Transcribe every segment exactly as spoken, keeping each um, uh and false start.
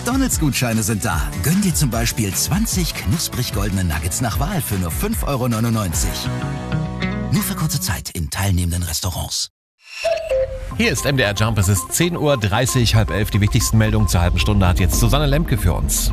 McDonald's-Gutscheine sind da. Gönn dir zum Beispiel zwanzig knusprig goldene Nuggets nach Wahl für nur fünf Euro neunundneunzig. Nur für kurze Zeit in teilnehmenden Restaurants. Hier ist M D R Jump, es ist zehn Uhr dreißig, halb elf. Die wichtigsten Meldungen zur halben Stunde hat jetzt Susanne Lemke für uns.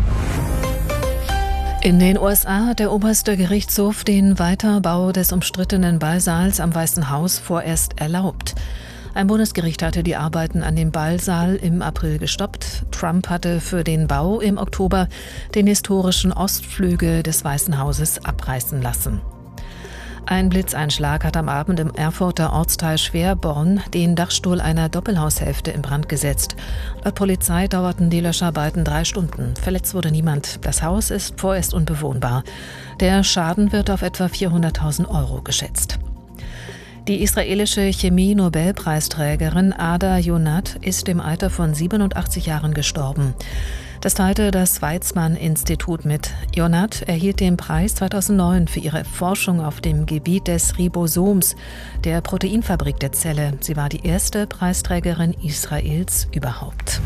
In den U S A hat der oberste Gerichtshof den Weiterbau des umstrittenen Ballsaals am Weißen Haus vorerst erlaubt. Ein Bundesgericht hatte die Arbeiten an dem Ballsaal im April gestoppt. Trump hatte für den Bau im Oktober den historischen Ostflügel des Weißen Hauses abreißen lassen. Ein Blitzeinschlag hat am Abend im Erfurter Ortsteil Schwerborn den Dachstuhl einer Doppelhaushälfte in Brand gesetzt. Laut Polizei dauerten die Löscharbeiten drei Stunden. Verletzt wurde niemand. Das Haus ist vorerst unbewohnbar. Der Schaden wird auf etwa vierhunderttausend Euro geschätzt. Die israelische Chemie-Nobelpreisträgerin Ada Yonath ist im Alter von siebenundachtzig Jahren gestorben. Das teilte das Weizmann-Institut mit. Yonath erhielt den Preis zweitausendneun für ihre Forschung auf dem Gebiet des Ribosoms, der Proteinfabrik der Zelle. Sie war die erste Preisträgerin Israels überhaupt.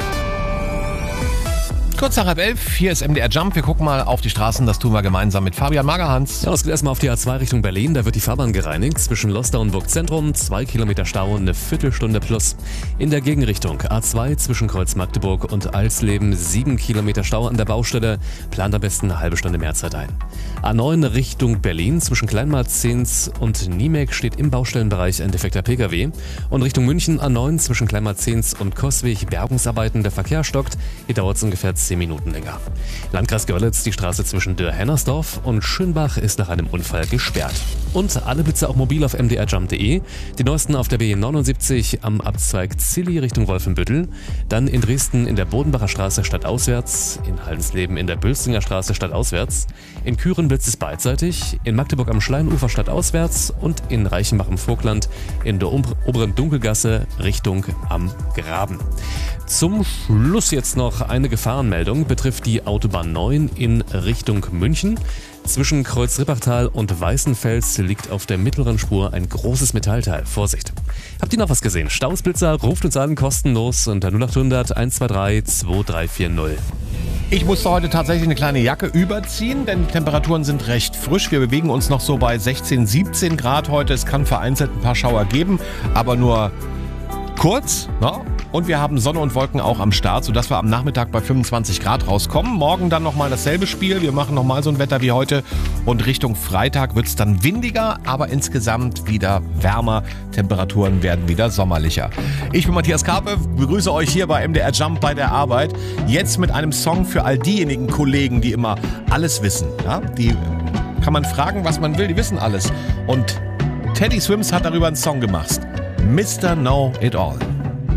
Kurz nach halb elf, hier ist M D R Jump. Wir gucken mal auf die Straßen, das tun wir gemeinsam mit Fabian Magerhans. Ja, es geht erstmal auf die A zwei Richtung Berlin. Da wird die Fahrbahn gereinigt. Zwischen Lostar und Burgzentrum zwei Kilometer Stau, eine Viertelstunde plus. In der Gegenrichtung A zwei zwischen Kreuz Magdeburg und Alsleben sieben Kilometer Stau an der Baustelle. Plant am besten eine halbe Stunde mehr Zeit ein. A neun Richtung Berlin zwischen Kleinmarzens und Niemek steht im Baustellenbereich ein defekter Pkw. Und Richtung München A neun zwischen Kleinmarzens und Coswig Bergungsarbeiten. Der Verkehr stockt. Hier dauert es ungefähr zehn Minuten länger. Landkreis Görlitz, die Straße zwischen Dürr-Hennersdorf und Schönbach ist nach einem Unfall gesperrt. Und alle Blitze auch mobil auf m d r jump punkt d e. Die neuesten auf der B neunundsiebzig am Abzweig Zilli Richtung Wolfenbüttel. Dann in Dresden in der Bodenbacher Straße stadtauswärts. In Haldensleben in der Bülstinger Straße stadtauswärts. In Küren blitzt es beidseitig. In Magdeburg am Schleinufer stadtauswärts. Und in Reichenbach im Vogtland in der oberen Dunkelgasse Richtung am Graben. Zum Schluss jetzt noch eine Gefahrenmeldung, betrifft die Autobahn neun in Richtung München. Zwischen Kreuz-Rippachtal und Weißenfels liegt auf der mittleren Spur ein großes Metallteil. Vorsicht! Habt ihr noch was gesehen? Stausblitzer, ruft uns an, kostenlos unter null achthundert eins zwei drei zwei drei vier null. Ich musste heute tatsächlich eine kleine Jacke überziehen, denn die Temperaturen sind recht frisch. Wir bewegen uns noch so bei sechzehn, siebzehn Grad heute. Es kann vereinzelt ein paar Schauer geben, aber nur kurz, ne? Und wir haben Sonne und Wolken auch am Start, sodass wir am Nachmittag bei fünfundzwanzig Grad rauskommen. Morgen dann nochmal dasselbe Spiel. Wir machen nochmal so ein Wetter wie heute. Und Richtung Freitag wird es dann windiger, aber insgesamt wieder wärmer. Temperaturen werden wieder sommerlicher. Ich bin Matthias Karpe, begrüße euch hier bei M D R Jump bei der Arbeit. Jetzt mit einem Song für all diejenigen Kollegen, die immer alles wissen. Ja? Die kann man fragen, was man will, die wissen alles. Und Teddy Swims hat darüber einen Song gemacht. Mister Know It All.